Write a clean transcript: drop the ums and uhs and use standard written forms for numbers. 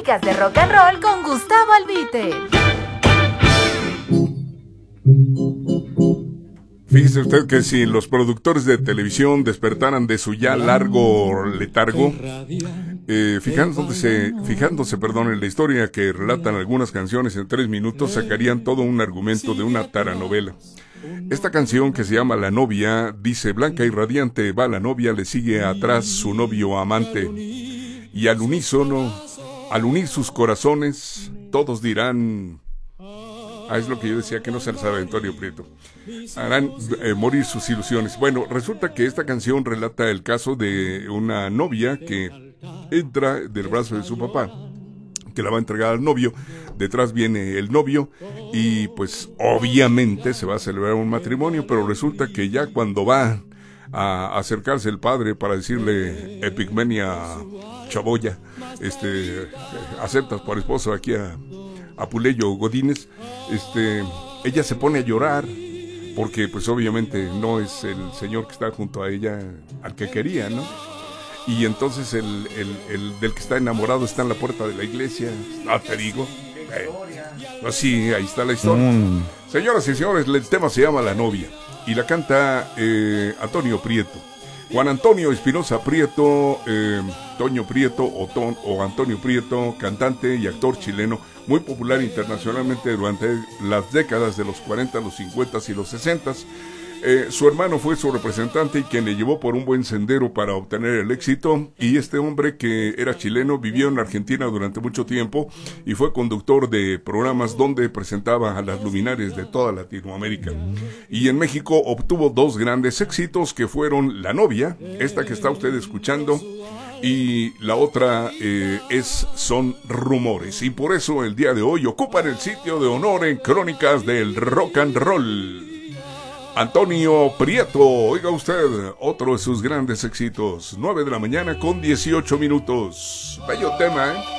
Crónicas de Rock and Roll con Gustavo Albite. Fíjese usted que si los productores de televisión despertaran de su ya largo letargo, fijándose, en la historia que relatan algunas canciones en 3 minutos, sacarían todo un argumento de una taranovela. Esta canción, que se llama La Novia, dice: blanca y radiante va la novia, le sigue atrás su novio amante, y al unísono, al unir sus corazones, todos dirán... es lo que yo decía, que no se les sabe Antonio Prieto. Harán morir sus ilusiones. Bueno, resulta que esta canción relata el caso de una novia que entra del brazo de su papá, que la va a entregar al novio. Detrás viene el novio y pues obviamente se va a celebrar un matrimonio, pero resulta que ya cuando va a acercarse el padre para decirle: Epigmenia Chaboya, aceptas por esposo aquí a Puleyo Godínez, ella se pone a llorar porque pues obviamente no es el señor que está junto a ella al que quería, ¿no? Y entonces el del que está enamorado está en la puerta de la iglesia. Te digo. Sí, ahí está la historia. Señoras y señores, el tema se llama La Novia y la canta Antonio Prieto. Juan Antonio Espinosa Prieto, Toño Prieto o Antonio Prieto, cantante y actor chileno, muy popular internacionalmente durante las décadas de los 40, los 50 y los 60. Su hermano fue su representante y quien le llevó por un buen sendero para obtener el éxito. Y este hombre, que era chileno, vivió en Argentina durante mucho tiempo y fue conductor de programas donde presentaba a las luminarias de toda Latinoamérica. Y en México obtuvo 2 grandes éxitos, que fueron La Novia, esta que está usted escuchando, y la otra Son Rumores. Y por eso el día de hoy ocupan el sitio de honor en Crónicas del Rock and Roll Antonio Prieto. Oiga usted, otro de sus grandes éxitos. 9 de la mañana con 18 minutos. Bello tema, ¿eh?